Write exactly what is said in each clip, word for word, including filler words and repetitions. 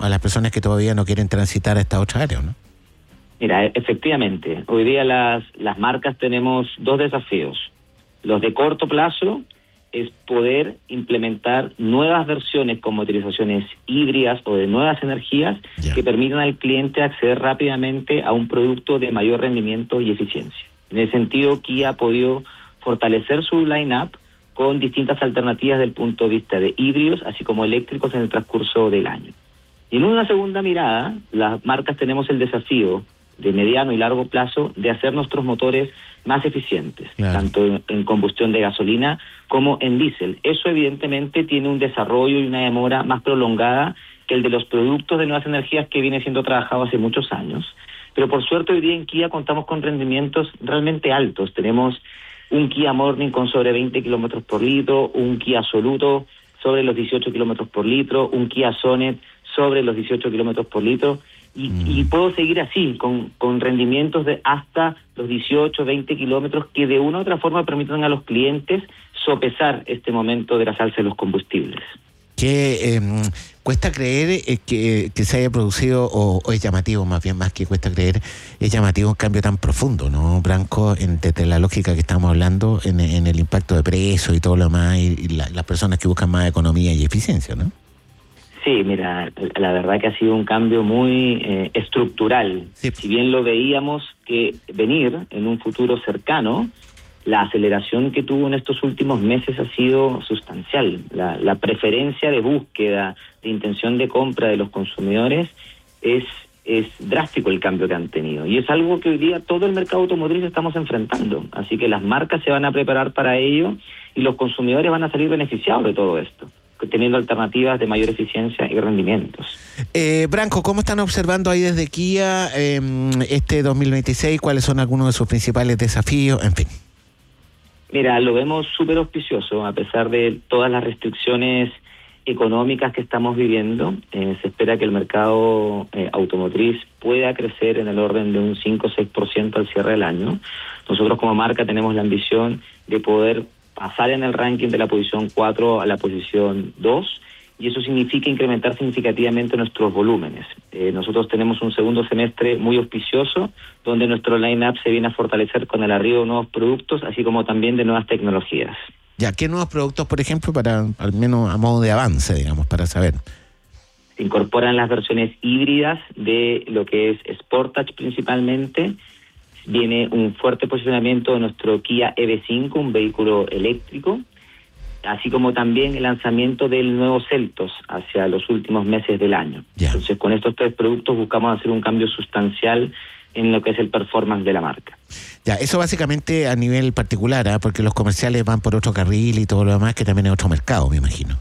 a las personas que todavía no quieren transitar a esta otra área, ¿no? Mira, efectivamente, hoy día las, las marcas tenemos dos desafíos. Los de corto plazo es poder implementar nuevas versiones con motorizaciones híbridas o de nuevas energías yeah. que permitan al cliente acceder rápidamente a un producto de mayor rendimiento y eficiencia. En ese sentido, Kia ha podido fortalecer su line-up con distintas alternativas desde el punto de vista de híbridos, así como eléctricos en el transcurso del año. Y en una segunda mirada, las marcas tenemos el desafío de mediano y largo plazo de hacer nuestros motores más eficientes, claro. tanto en combustión de gasolina como en diésel. Eso evidentemente tiene un desarrollo y una demora más prolongada que el de los productos de nuevas energías que viene siendo trabajado hace muchos años. Pero por suerte hoy día en Kia contamos con rendimientos realmente altos. Tenemos un Kia Morning con sobre veinte kilómetros por litro, un Kia Soluto sobre los dieciocho kilómetros por litro, un Kia Sonet sobre los dieciocho kilómetros por litro. Y, mm. y puedo seguir así, con, con rendimientos de hasta los dieciocho, veinte kilómetros que de una u otra forma permitan a los clientes sopesar este momento de la alza de los combustibles. Que eh, cuesta creer eh, que, que se haya producido, o, o es llamativo, más bien más que cuesta creer, es llamativo un cambio tan profundo, ¿no, Branco? En, desde la lógica que estamos hablando, en, en el impacto de precios y todo lo demás, y, y la, las personas que buscan más economía y eficiencia, ¿no? Sí, mira, la verdad que ha sido un cambio muy eh, estructural. Sí. Si bien lo veíamos que venir en un futuro cercano, la aceleración que tuvo en estos últimos meses ha sido sustancial. La, la preferencia de búsqueda, de intención de compra de los consumidores es, es drástico el cambio que han tenido. Y es algo que hoy día todo el mercado automotriz estamos enfrentando. Así que las marcas se van a preparar para ello y los consumidores van a salir beneficiados de todo esto, teniendo alternativas de mayor eficiencia y rendimientos. Eh, Branco, ¿cómo están observando ahí desde Kia eh, este dos mil veintiséis? ¿Cuáles son algunos de sus principales desafíos? En fin. Mira, lo vemos súper auspicioso, a pesar de todas las restricciones económicas que estamos viviendo. Eh, se espera que el mercado eh, automotriz pueda crecer en el orden de un cinco o seis por ciento al cierre del año. Nosotros como marca tenemos la ambición de poder pasar en el ranking de la posición cuatro a la posición dos, y eso significa incrementar significativamente nuestros volúmenes. Eh, nosotros tenemos un segundo semestre muy auspicioso, donde nuestro line-up se viene a fortalecer con el arribo de nuevos productos, así como también de nuevas tecnologías. Ya, ¿qué nuevos productos, por ejemplo, para al menos a modo de avance, digamos, para saber? Se incorporan las versiones híbridas de lo que es Sportage principalmente. Viene un fuerte posicionamiento de nuestro Kia E V cinco, un vehículo eléctrico, así como también el lanzamiento del nuevo Seltos hacia los últimos meses del año. Yeah. Entonces, con estos tres productos buscamos hacer un cambio sustancial en lo que es el performance de la marca. Ya, eso básicamente a nivel particular, ¿eh? Porque los comerciales van por otro carril y todo lo demás, que también es otro mercado, me imagino.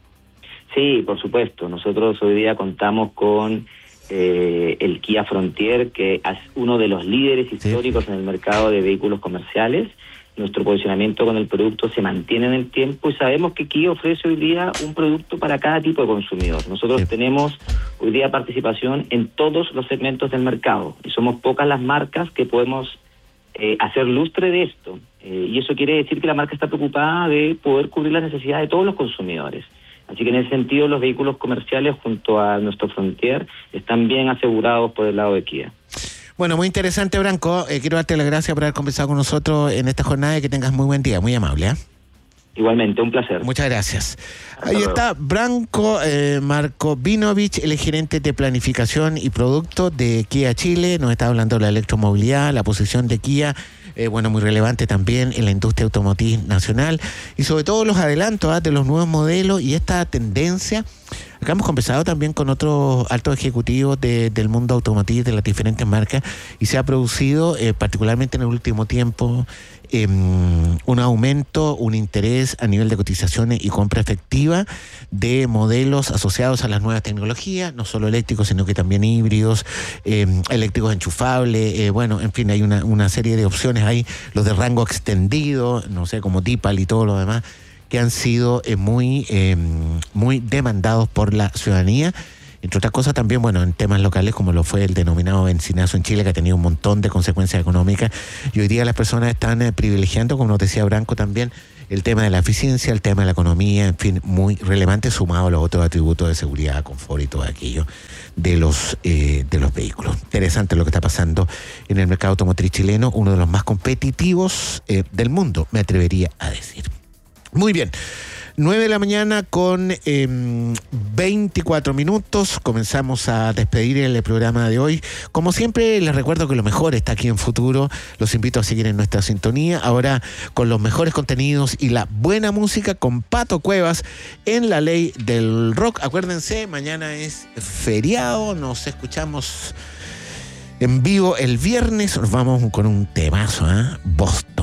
Sí, por supuesto. Nosotros hoy día contamos con eh, el Kia Frontier, que es uno de los líderes históricos sí. en el mercado de vehículos comerciales. Nuestro posicionamiento con el producto se mantiene en el tiempo y sabemos que Kia ofrece hoy día un producto para cada tipo de consumidor. Nosotros sí. tenemos hoy día participación en todos los segmentos del mercado y somos pocas las marcas que podemos eh, hacer lustre de esto. Eh, y eso quiere decir que la marca está preocupada de poder cubrir las necesidades de todos los consumidores. Así que en ese sentido los vehículos comerciales junto a nuestro Frontier están bien asegurados por el lado de Kia. Bueno, muy interesante, Branco. Eh, quiero darte las gracias por haber conversado con nosotros en esta jornada y que tengas muy buen día, muy amable. ¿eh? Igualmente, un placer. Muchas gracias. Hasta Ahí luego. Está Branko eh, Markovinovich, el gerente de planificación y producto de Kia Chile. Nos está hablando de la electromovilidad, la posición de Kia, eh, bueno, muy relevante también en la industria automotriz nacional y sobre todo los adelantos ¿eh? de los nuevos modelos y esta tendencia. Acá hemos conversado también con otros altos ejecutivos de, del mundo automotriz, de las diferentes marcas, y se ha producido, eh, particularmente en el último tiempo, eh, un aumento, un interés a nivel de cotizaciones y compra efectiva de modelos asociados a las nuevas tecnologías, no solo eléctricos, sino que también híbridos, eh, eléctricos enchufables, eh, bueno, en fin, hay una, una serie de opciones ahí, los de rango extendido, no sé, como Tipal y todo lo demás, que han sido eh, muy eh, muy demandados por la ciudadanía, entre otras cosas también, bueno, en temas locales como lo fue el denominado bencinazo en Chile, que ha tenido un montón de consecuencias económicas, y hoy día las personas están eh, privilegiando, como nos decía Branco también, el tema de la eficiencia, el tema de la economía, en fin, muy relevante, sumado a los otros atributos de seguridad, confort y todo aquello de los, eh, de los vehículos. Interesante lo que está pasando en el mercado automotriz chileno, uno de los más competitivos eh, del mundo, me atrevería a decir. Muy bien. nueve de la mañana con eh, veinticuatro minutos. Comenzamos a despedir el programa de hoy. Como siempre, les recuerdo que lo mejor está aquí en Futuro. Los invito a seguir en nuestra sintonía. Ahora con los mejores contenidos y la buena música con Pato Cuevas en La Ley del Rock. Acuérdense, mañana es feriado. Nos escuchamos en vivo el viernes. Nos vamos con un temazo, ¿eh? Boston.